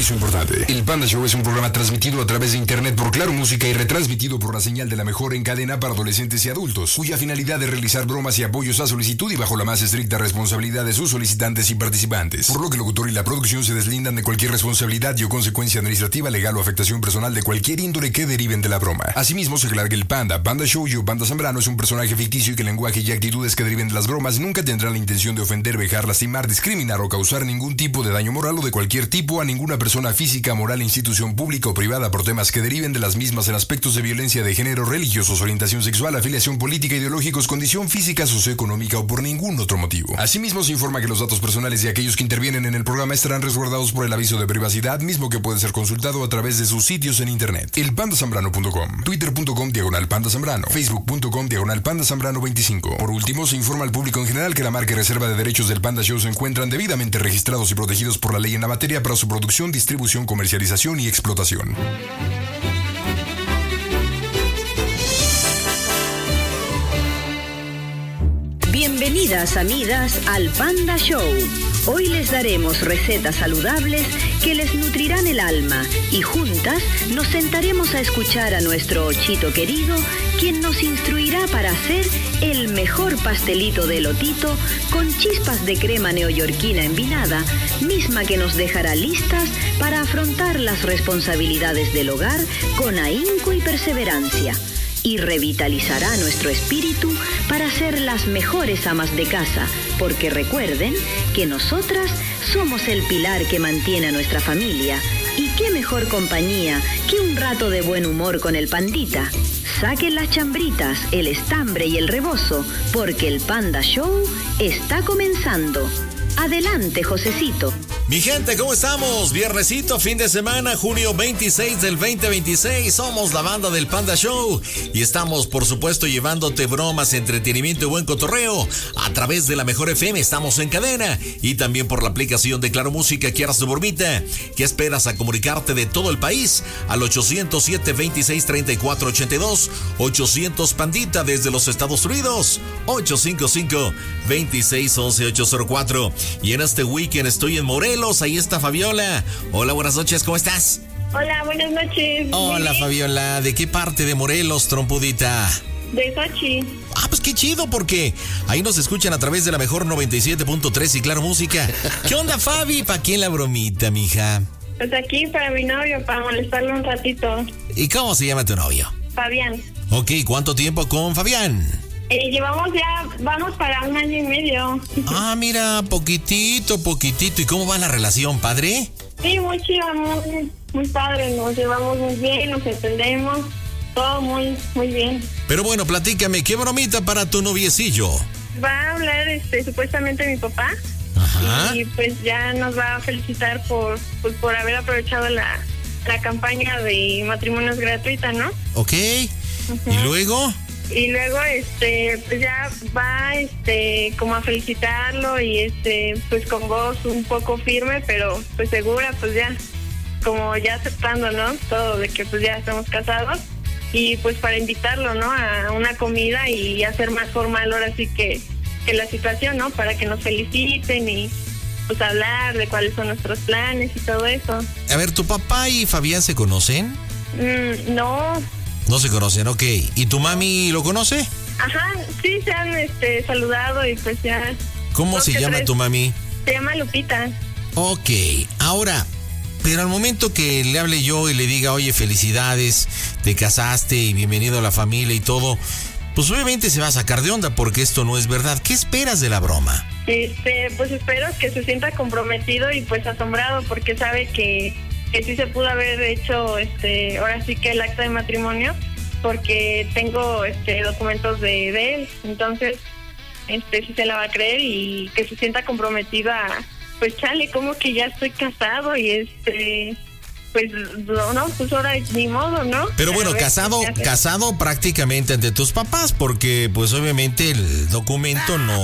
aviso importante. El Panda Show es un programa transmitido a través de internet por Claro Música y retransmitido por la señal de la mejor en cadena para adolescentes y adultos, cuya finalidad es realizar bromas y apoyos a solicitud y bajo la más estricta responsabilidad de sus solicitantes y participantes, por lo que el locutor y la producción se deslindan de cualquier responsabilidad y o consecuencia administrativa, legal o afectación personal de cualquier índole que deriven de la broma. Asimismo, se aclara que el Panda Show o Panda Zambrano es un personaje ficticio y que el lenguaje y actitudes que deriven de las bromas nunca tendrán la intención de ofender, vejar, lastimar, discriminar o causar ningún tipo de daño moral o de cualquier tipo a ninguna persona física, moral, institución pública o privada por temas que deriven de las mismas en aspectos de violencia de género, religiosos, orientación sexual, afiliación política, ideológicos, condición física, socioeconómica o por ningún otro motivo. Asimismo, se informa que los datos personales de aquellos que intervienen en el programa estarán resguardados por el aviso de privacidad, mismo que puede ser consultado a través de sus sitios en internet. Elpandazambrano.com, twitter.com/pandazambrano, facebook.com/pandazambrano25. Por último, se informa al público en general que la marca y reserva de derechos del Panda Show se encuentran debidamente registrados y protegidos por la ley en la materia para su producción, distribución, comercialización y explotación. Bienvenidas amigas al Panda Show. Hoy les daremos recetas saludables que les nutrirán el alma y juntas nos sentaremos a escuchar a nuestro Ochito querido, quien nos instruirá para hacer el mejor pastelito de elotito con chispas de crema neoyorquina envinada, misma que nos dejará listas para afrontar las responsabilidades del hogar con ahínco y perseverancia. Y revitalizará nuestro espíritu para ser las mejores amas de casa, porque recuerden que nosotras somos el pilar que mantiene a nuestra familia. Y qué mejor compañía que un rato de buen humor con el pandita. Saquen las chambritas, el estambre y el rebozo, porque el Panda Show está comenzando. Adelante, Josecito. Mi gente, ¿cómo estamos? Viernesito, fin de semana, junio 26 del 2026. Somos la banda del Panda Show y estamos, por supuesto, llevándote bromas, entretenimiento y buen cotorreo a través de la Mejor FM. Estamos en cadena y también por la aplicación de Claro Música. ¿Quieras tu bromita? ¿Qué esperas a comunicarte de todo el país? Al 807-26-34-82, 800 Pandita desde los Estados Unidos, 855-2611-804. Y en este weekend estoy en Morelos. Ahí está Fabiola. Hola, buenas noches, ¿cómo estás? Hola, buenas noches. Hola, Fabiola. ¿De qué parte de Morelos, trompudita? De Sochi. Ah, pues qué chido, porque ahí nos escuchan a través de la mejor 97.3 y Claro Música. ¿Qué onda, Fabi? ¿Para quién la bromita, mija? Pues aquí para mi novio, para molestarlo un ratito. ¿Y cómo se llama tu novio? Fabián. Ok, ¿cuánto tiempo con Fabián? Vamos para 1 año y medio. Ah, mira, poquitito. ¿Y cómo va la relación, padre? Sí, muy chido, muy padre. Nos llevamos muy bien, nos entendemos. Todo muy bien. Pero bueno, platícame, ¿qué bromita para tu noviecillo? Va a hablar supuestamente mi papá. Ajá. Y pues ya nos va a felicitar por haber aprovechado la campaña de matrimonios gratuita, ¿no? Ok. Uh-huh. ¿Y luego? Y luego, pues ya va, como a felicitarlo y, pues con voz un poco firme, pero pues segura, pues ya, como ya aceptando, ¿no? Todo de que pues ya estamos casados y pues para invitarlo, ¿no? A una comida y hacer más formal ahora sí que la situación, ¿no? Para que nos feliciten y pues hablar de cuáles son nuestros planes y todo eso. A ver, ¿tu papá y Fabián se conocen? No. No se conocen, ok. ¿Y tu mami lo conoce? Ajá, sí, se han saludado y pues ya. ¿Cómo se llama tu mami? Se llama Lupita. Ok, ahora, pero al momento que le hable yo y le diga, oye, felicidades, te casaste y bienvenido a la familia y todo, pues obviamente se va a sacar de onda porque esto no es verdad. ¿Qué esperas de la broma? Pues espero que se sienta comprometido y pues asombrado porque sabe que sí se pudo haber hecho ahora sí que el acta de matrimonio porque tengo documentos de él, entonces sí se la va a creer y que se sienta comprometida, pues chale, como que ya estoy casado y pues no, pues ahora ni modo, ¿no? Pero bueno, casado prácticamente ante tus papás, porque pues obviamente el documento no.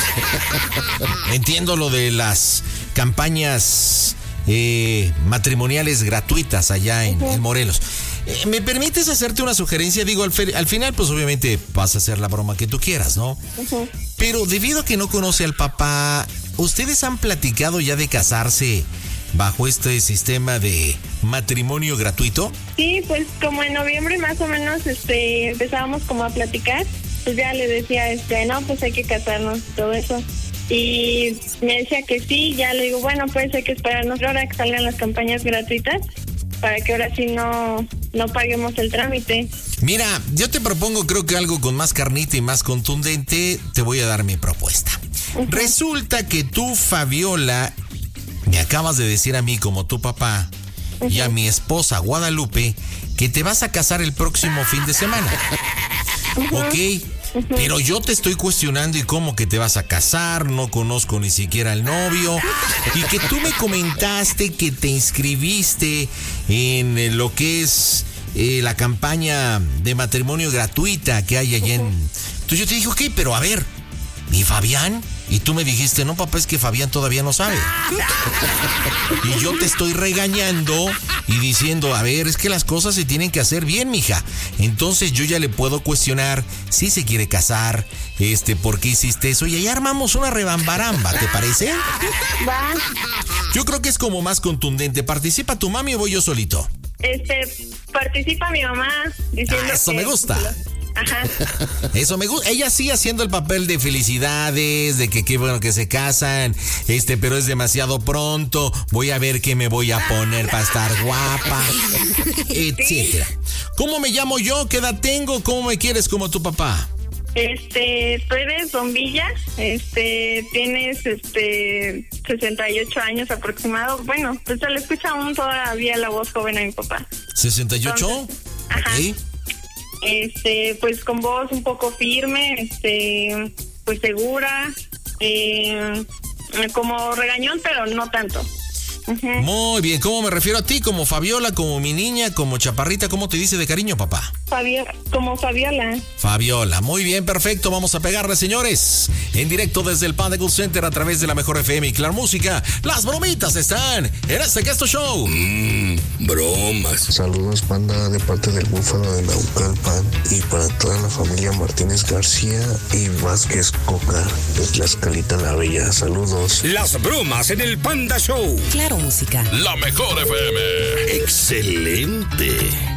Entiendo lo de las campañas matrimoniales gratuitas allá en Morelos. ¿Me permites hacerte una sugerencia? Digo, al final pues obviamente vas a hacer la broma que tú quieras, ¿no? Pero debido a que no conoce al papá, ¿ustedes han platicado ya de casarse bajo este sistema de matrimonio gratuito? Sí, pues como en noviembre más o menos empezábamos como a platicar, pues ya le decía, no, pues hay que casarnos, todo eso. Y me decía que sí, ya le digo, bueno, pues hay que esperarnos ahora que salgan las campañas gratuitas para que ahora sí no paguemos el trámite. Mira, yo te propongo, creo que algo con más carnita y más contundente. Te voy a dar mi propuesta. Resulta que tú, Fabiola, me acabas de decir a mí como tu papá y a mi esposa Guadalupe que te vas a casar el próximo fin de semana. ¿Ok? Pero yo te estoy cuestionando y cómo que te vas a casar, no conozco ni siquiera al novio, y que tú me comentaste que te inscribiste en lo que es la campaña de matrimonio gratuita que hay allá en... Entonces yo te dije, ok, pero a ver, ¿y Fabián? Y tú me dijiste, no, papá, es que Fabián todavía no sabe. Y yo te estoy regañando y diciendo, a ver, es que las cosas se tienen que hacer bien, mija. Entonces yo ya le puedo cuestionar si se quiere casar, ¿por qué hiciste eso? Y ahí armamos una rebambaramba, ¿te parece? Va. Yo creo que es como más contundente. ¿Participa tu mami o voy yo solito? Participa mi mamá diciendo eso que... me gusta. Ajá. Eso me gusta. Ella sí haciendo el papel de felicidades, de que qué bueno que se casan, pero es demasiado pronto. Voy a ver qué me voy a poner para estar guapa, etcétera. ¿Cómo me llamo yo? ¿Qué edad tengo? ¿Cómo me quieres como tu papá? Tú eres Bombilla, tienes 68 años aproximado. Bueno, pues se le escucha aún todavía la voz joven a mi papá. ¿68? Entonces, ajá. Okay. Pues con voz un poco firme, pues segura, como regañón, pero no tanto. Uh-huh. Muy bien, ¿cómo me refiero a ti? ¿Como Fabiola, como mi niña, como chaparrita? ¿Cómo te dice de cariño, papá? Como Fabiola. Fabiola, muy bien, perfecto. Vamos a pegarle, señores. En directo desde el Panda Cool Center a través de la Mejor FM y Claro Música. Las bromitas están en este Gesto Show. Bromas. Saludos, Panda, de parte del Búfalo de Naucalpan y para toda la familia Martínez García y Vázquez Coca de Tlaxcalita la Bella. Saludos. Las bromas en el Panda Show. Claro Música. La Mejor FM. Excelente.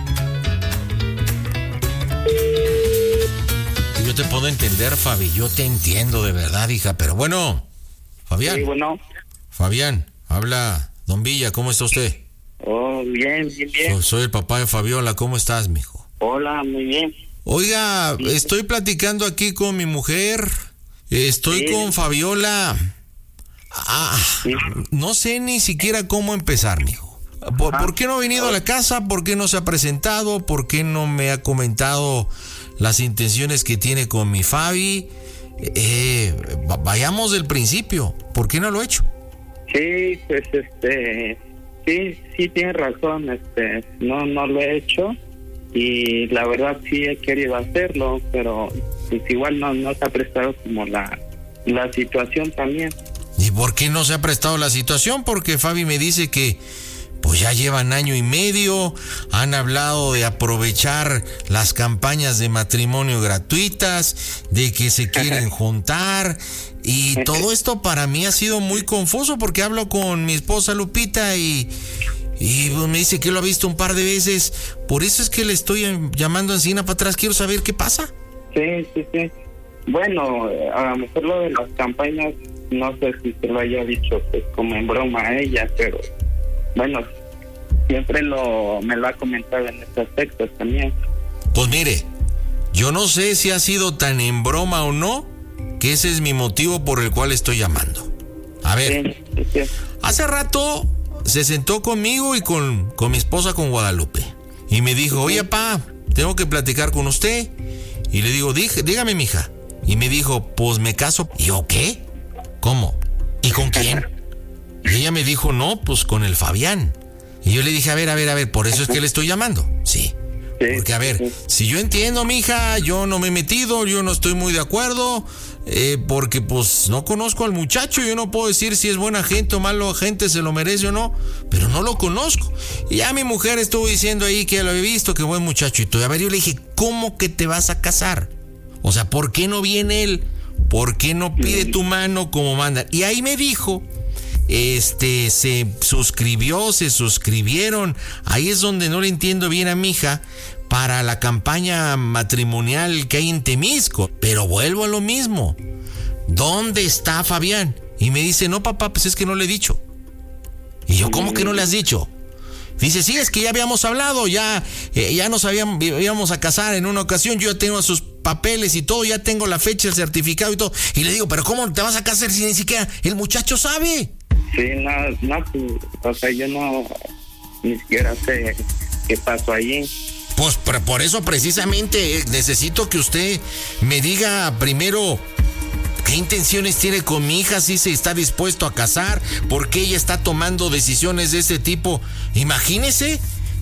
Yo te puedo entender, Fabi, yo te entiendo de verdad, hija, pero bueno, Fabián. Sí, bueno. Fabián, habla Don Villa, ¿cómo está usted? Oh, bien. Soy el papá de Fabiola, ¿cómo estás, mijo? Hola, muy bien. Oiga, estoy platicando aquí con mi mujer, estoy con Fabiola. No sé ni siquiera cómo empezar, mijo. ¿Por qué no ha venido a la casa? ¿Por qué no se ha presentado? ¿Por qué no me ha comentado las intenciones que tiene con mi Fabi? Vayamos del principio. ¿Por qué no lo ha hecho? Sí, pues sí tienes razón, no lo he hecho y la verdad sí he querido hacerlo, pero pues igual no se ha prestado como la situación también. ¿Y por qué no se ha prestado la situación? Porque Fabi me dice que pues ya llevan año y medio, han hablado de aprovechar las campañas de matrimonio gratuitas, de que se quieren juntar, y todo esto para mí ha sido muy confuso porque hablo con mi esposa Lupita y me dice que lo ha visto un par de veces, por eso es que le estoy llamando encima para atrás, quiero saber qué pasa. Sí. Bueno, a lo mejor lo de las campañas, no sé si se lo haya dicho pues como en broma a ella, pero bueno, siempre me lo ha comentado en este aspecto también. Pues mire, yo no sé si ha sido tan en broma o no, que ese es mi motivo por el cual estoy llamando. A ver, sí. Hace rato se sentó conmigo y con mi esposa, con Guadalupe, y me dijo, oye, pa, tengo que platicar con usted. Y le digo, dígame, mija. Y me dijo, pues me caso. ¿Y yo qué? ¿Cómo? ¿Y con quién? Y ella me dijo, no, pues con el Fabián. Y yo le dije, a ver, por eso es que le estoy llamando. Sí. Porque, a ver, si yo entiendo, mija, yo no me he metido, yo no estoy muy de acuerdo, porque pues no conozco al muchacho, yo no puedo decir si es buena gente o mala gente, se lo merece o no, pero no lo conozco. Y ya mi mujer estuvo diciendo ahí que lo había visto, que buen muchacho y todo. A ver, yo le dije, ¿cómo que te vas a casar? O sea, ¿por qué no viene él? ¿Por qué no pide tu mano como mandan? Y ahí me dijo, se suscribieron. Ahí es donde no le entiendo bien a mi hija para la campaña matrimonial que hay en Temisco. Pero vuelvo a lo mismo. ¿Dónde está Fabián? Y me dice, no, papá, pues es que no le he dicho. Y yo, ¿cómo que no le has dicho? Dice, sí, es que ya habíamos hablado, ya nos íbamos a casar en una ocasión, yo ya tengo sus papeles y todo, ya tengo la fecha, el certificado y todo. Y le digo, ¿pero cómo te vas a casar si ni siquiera el muchacho sabe? Sí, no, o sea, yo no, ni siquiera sé qué pasó allí. Pues por eso precisamente necesito que usted me diga primero qué intenciones tiene con mi hija, si se está dispuesto a casar, por qué ella está tomando decisiones de este tipo. Imagínese.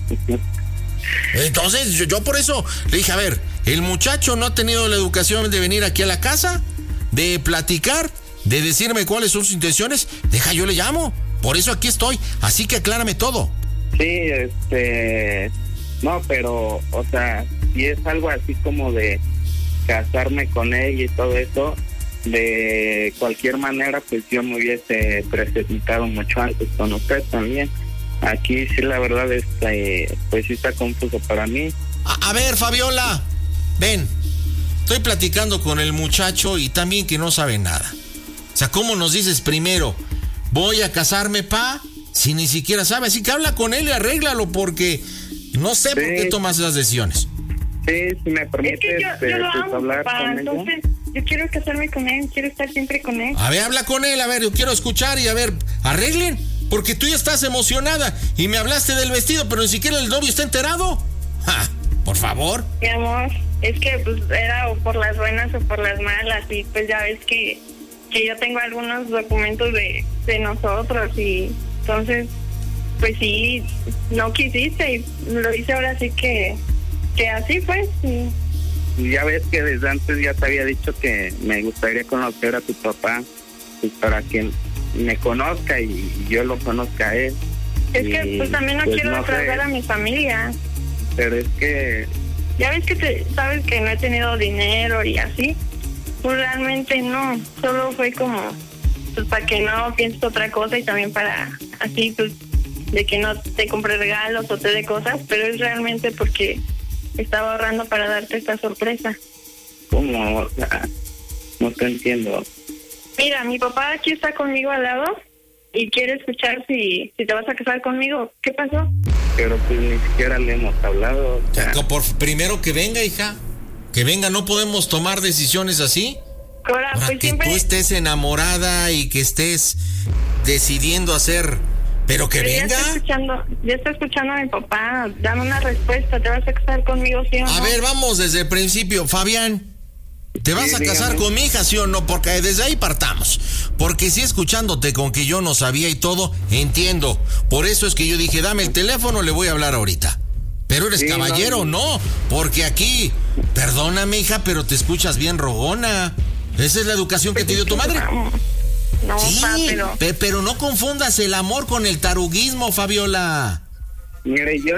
Entonces yo por eso le dije, a ver, el muchacho no ha tenido la educación de venir aquí a la casa, de platicar, de decirme cuáles son sus intenciones. Deja, yo le llamo. Por eso aquí estoy. Así que aclárame todo. Sí, no, pero, o sea, si es algo así como de casarme con ella y todo eso, de cualquier manera, pues yo me hubiese presentado mucho antes con usted también. Aquí sí, la verdad, pues sí está confuso para mí. A ver, Fabiola, ven. Estoy platicando con el muchacho y también que no sabe nada. O sea, ¿cómo nos dices primero, voy a casarme, pa? Si ni siquiera sabe. Así que habla con él y arréglalo, porque no sé por qué tomas esas decisiones. Sí, si me permites, es que yo lo amo, hablar papá, con entonces ella. yo quiero casarme con él, quiero estar siempre con él. A ver, habla con él, a ver, yo quiero escuchar y a ver, arreglen, porque tú ya estás emocionada y me hablaste del vestido, pero ni siquiera el novio está enterado. ¡Ja! Por favor. Mi amor, es que pues era o por las buenas o por las malas, y pues ya ves que yo tengo algunos documentos de nosotros, y entonces pues sí, no quisiste y lo hice ahora sí que así fue. Y ya ves que desde antes ya te había dicho que me gustaría conocer a tu papá, pues para que me conozca y yo lo conozca a él. Es que pues también no quiero defraudar a mi familia. Pero es que... Ya ves que sabes que no he tenido dinero y así. Pues realmente no, solo fue como pues para que no pienses otra cosa, y también para así pues de que no te compre regalos o te dé cosas, pero es realmente porque estaba ahorrando para darte esta sorpresa. ¿Cómo? O sea, no te entiendo. Mira, mi papá aquí está conmigo al lado y quiere escuchar si te vas a casar conmigo. ¿Qué pasó? Pero pues ni siquiera le hemos hablado. O sea. Primero que venga, hija. Que venga, no podemos tomar decisiones así. Cora, pues que siempre... tú estés enamorada y que estés decidiendo hacer... Pero que venga. Ya está escuchando a mi papá. Dame una respuesta. ¿Te vas a casar conmigo, sí o no? A ver, vamos desde el principio. Fabián, ¿te vas a casar con mi hija, sí o no? Porque desde ahí partamos. Porque si escuchándote con que yo no sabía y todo, entiendo. Por eso es que yo dije, dame el teléfono, le voy a hablar ahorita. Pero eres caballero, no. Porque aquí, perdóname, hija, pero te escuchas bien rogona. Esa es la educación que te dio tu madre. No, sí, pero no confundas el amor con el taruguismo, Fabiola. Mire, yo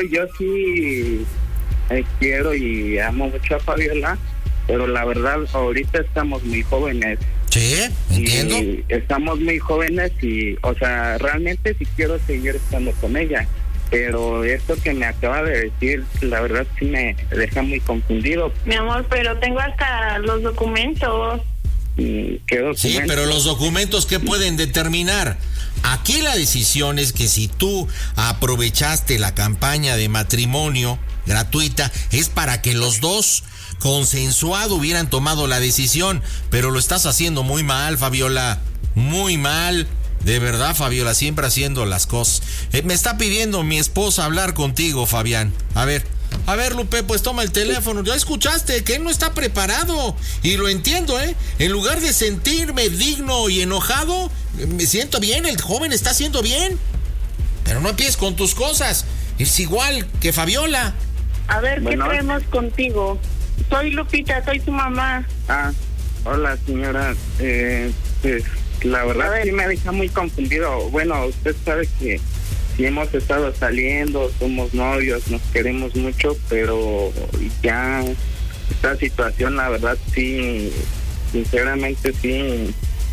sí quiero y amo mucho a Fabiola, pero la verdad ahorita estamos muy jóvenes. Sí, entiendo. Y estamos muy jóvenes y, o sea, realmente sí quiero seguir estando con ella, pero esto que me acaba de decir, la verdad sí me deja muy confundido. Mi amor, pero tengo hasta los documentos. ¿Qué documentos? Sí, pero los documentos, ¿qué pueden determinar? Aquí la decisión es que si tú aprovechaste la campaña de matrimonio gratuita, es para que los dos consensuado hubieran tomado la decisión, pero lo estás haciendo muy mal, Fabiola, muy mal. De verdad, Fabiola, siempre haciendo las cosas. Me está pidiendo mi esposa hablar contigo, Fabián. A ver, Lupe, pues toma el teléfono. Ya escuchaste que él no está preparado. Y lo entiendo, ¿eh? En lugar de sentirme digno y enojado, me siento bien, el joven está haciendo bien. Pero no empieces con tus cosas. Es igual que Fabiola. A ver, ¿qué traemos contigo? Soy Lupita, soy tu mamá. Hola, señora. Pues la verdad sí me deja muy confundido. Bueno, usted sabe que sí hemos estado saliendo, somos novios, nos queremos mucho, pero ya esta situación, la verdad sí, sinceramente sí,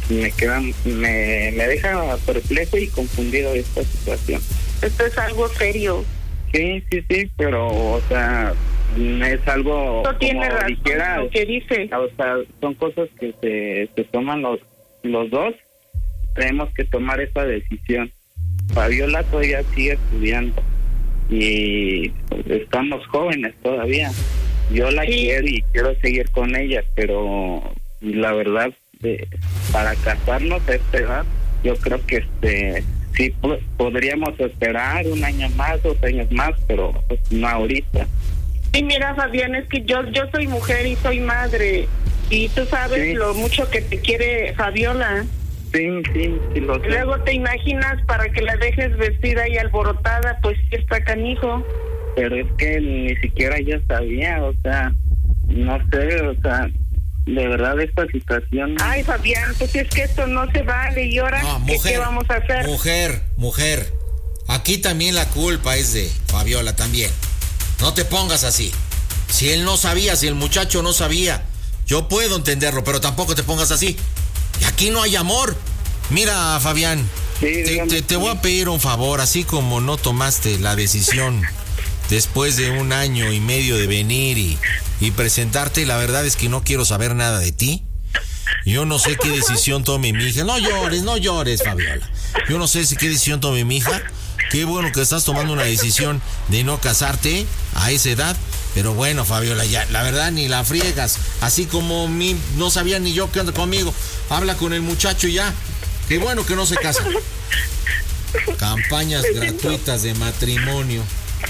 me deja perplejo y confundido esta situación. Esto es algo serio. Sí, pero, o sea, es algo... No tiene razón dijera, lo que dice. O sea, son cosas que se toman los dos. Tenemos que tomar esa decisión. Fabiola todavía sigue estudiando y estamos jóvenes todavía. Yo la quiero y quiero seguir con ella, pero la verdad, para casarnos a esta edad, yo creo que sí podríamos esperar 1 año más, 2 años más, pero pues, no ahorita. Sí, mira, Fabián, es que yo soy mujer y soy madre, y tú sabes lo mucho que te quiere Fabiola. Sí, lo sé. Luego te imaginas para que la dejes vestida y alborotada, pues sí está canijo. Pero es que ni siquiera ella sabía, o sea, no sé, o sea, de verdad esta situación... Ay, Fabián, pues es que esto no se vale, y ahora, No, mujer, ¿qué vamos a hacer? Mujer, aquí también la culpa es de Fabiola también. No te pongas así. Si él no sabía, si el muchacho no sabía, yo puedo entenderlo, pero tampoco te pongas así. Y aquí no hay amor. Mira, Fabián, te voy a pedir un favor, así como no tomaste la decisión después de 1 año y medio de venir y presentarte, la verdad es que no quiero saber nada de ti. Yo no sé qué decisión tome mi hija. No llores, Fabiola. Yo no sé qué decisión tome mi hija. Qué bueno que estás tomando una decisión de no casarte a esa edad. Pero bueno, Fabiola, ya, la verdad ni la friegas. Así como no sabía ni yo qué onda conmigo. Habla con el muchacho y ya. Qué bueno que no se casa. Campañas gratuitas de matrimonio.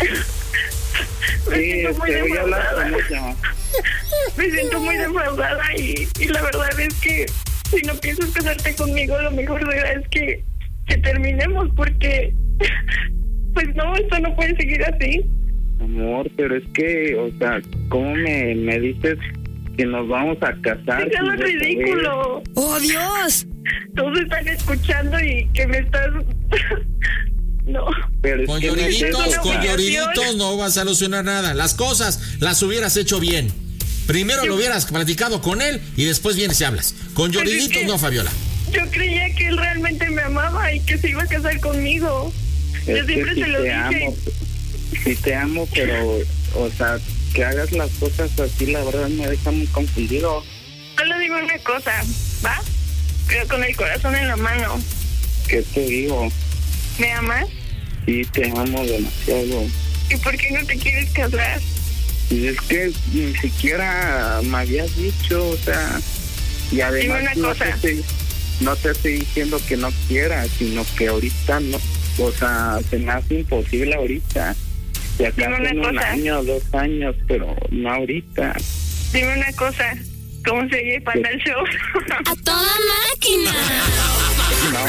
Sí, voy a hablar con ella. Me siento muy defraudada y la verdad es que si no piensas casarte conmigo, lo mejor es que terminemos, porque pues no, esto no puede seguir así. Amor, pero es que, o sea, ¿cómo me dices que nos vamos a casar? Es algo ridículo. ¡Oh, Dios! Todos están escuchando y que me estás... No. Pero con lloriditos no vas a solucionar nada. Las cosas las hubieras hecho bien. Primero lo hubieras platicado con él y después vienes y hablas. Con lloriditos no, Fabiola. Yo creía que él realmente me amaba y que se iba a casar conmigo. Yo siempre se lo dije. Sí te amo, pero, o sea, que hagas las cosas así, la verdad me deja muy confundido. Solo digo una cosa, ¿va? Pero con el corazón en la mano. ¿Qué te digo? ¿Me amas? Sí, te amo demasiado. ¿Y por qué no te quieres casar? Y es que ni siquiera me habías dicho, o sea, y además dime una cosa. No te estoy diciendo que no quieras, sino que ahorita no, o sea, se me hace imposible ahorita. Si acaso en 1 año, 2 años, pero no ahorita. Dime una cosa, ¿cómo se oye Panda el Show? ¡A toda máquina! No,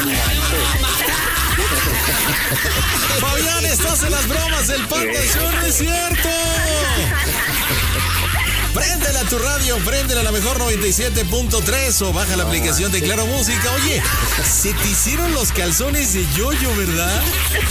Fabián, estás en las bromas del Panda Show, no es cierto. Préndela a tu radio, préndela a la mejor 97.3 o baja la aplicación de Claro Música. Oye, se te hicieron los calzones de yoyo, ¿verdad?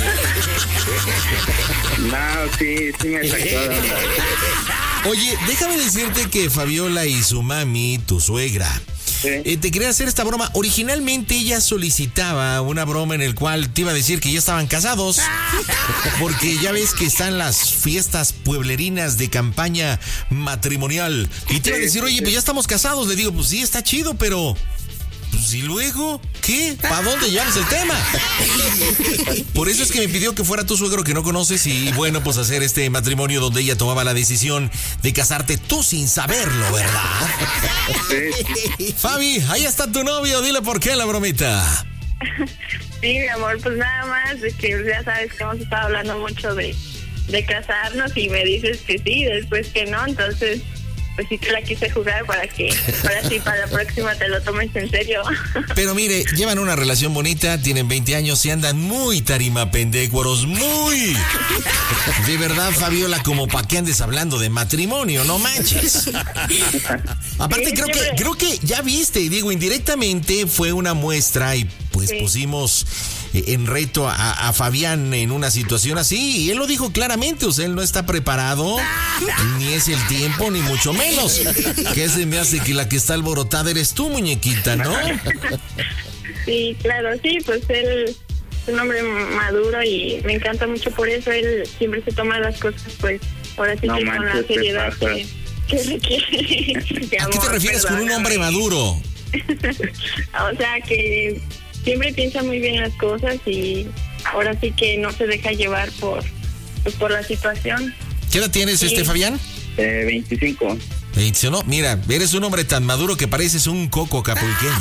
No, sí me sacó. Oye, déjame decirte que Fabiola y su mami, tu suegra, te quería hacer esta broma. Originalmente ella solicitaba una broma en el cual te iba a decir que ya estaban casados, porque ya ves que están las fiestas pueblerinas de campaña matrimonial, y te iba a decir, oye, pues ya estamos casados. Le digo, pues sí, está chido, pero... pues ¿y luego? ¿Qué? ¿Para dónde llevas el tema? Por eso es que me pidió que fuera tu suegro que no conoces y bueno, pues hacer este matrimonio donde ella tomaba la decisión de casarte tú sin saberlo, ¿verdad? Sí. Fabi, ahí está tu novio, dile por qué la bromita. Sí, mi amor, pues nada más, de que ya sabes que hemos estado hablando mucho de casarnos y me dices que sí, después que no, entonces... pues sí te la quise jugar para que ahora sí para la próxima te lo tomes en serio. Pero mire, llevan una relación bonita, tienen 20 años y andan muy tarimapendécuaros, muy. De verdad, Fabiola, como para que andes hablando de matrimonio, no manches. Aparte, creo que ya viste, digo, indirectamente fue una muestra y pues pusimos en reto a Fabián en una situación así. Y él lo dijo claramente, o sea, él no está preparado, ni es el tiempo, ni mucho menos. Que se me hace que la que está alborotada eres tú, muñequita, ¿no? Sí, claro, sí, pues él es un hombre maduro y me encanta mucho por eso. Él siempre se toma las cosas, pues, ahora sí que con la seriedad que requiere. ¿A qué te refieres con un hombre maduro? O sea, que siempre piensa muy bien las cosas y ahora sí que no se deja llevar por la situación. ¿Qué edad tienes, Fabián? 25. No, mira, eres un hombre tan maduro que pareces un coco capulqueño.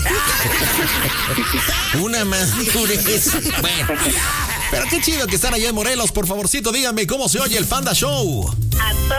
Una madurez. Bueno, pero qué chido que están allá en Morelos. Por favorcito, díganme cómo se oye el Panda Show. A